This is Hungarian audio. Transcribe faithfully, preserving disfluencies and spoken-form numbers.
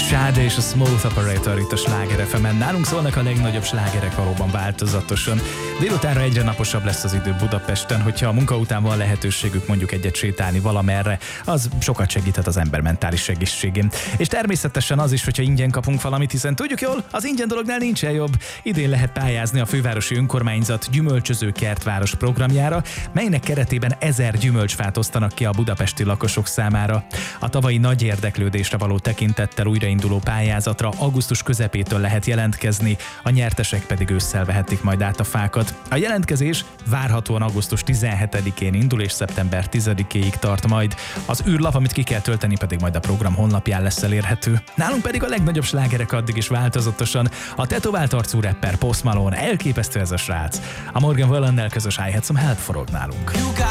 Sade és a Smooth Operator itt a Sláger ef emen. Nálunk szólnak a legnagyobb slágerek valóban változatosan. Délutánra egyre naposabb lesz az idő Budapesten, hogyha a munka után van lehetőségük mondjuk egyet sétálni valamerre, az sokat segíthet az ember mentális egészségén. És természetesen az is, hogyha ingyen kapunk valamit, hiszen tudjuk jól, az ingyen dolognál nincsen jobb. Idén lehet pályázni a fővárosi önkormányzat gyümölcsöző kertváros programjára, melynek keretében ezer gyümölcsfát osztanak ki a budapesti lakosok számára. A tavalyi nagy érdeklődésre való tekintettel újrainduló pályázatra augusztus közepétől lehet jelentkezni, a nyertesek pedig ősszel vehetik majd át a fákat. A jelentkezés várhatóan augusztus tizenhetedikén indul és szeptember tizedikéig tart majd. Az űrlap, amit ki kell tölteni, pedig majd a program honlapján lesz elérhető. Nálunk pedig a legnagyobb slágerek addig is változatosan. A tetovált arcú rapper Post Malone, elképesztő ez a srác. A Morgan Wallennel közös I Had Some Help forog nálunk.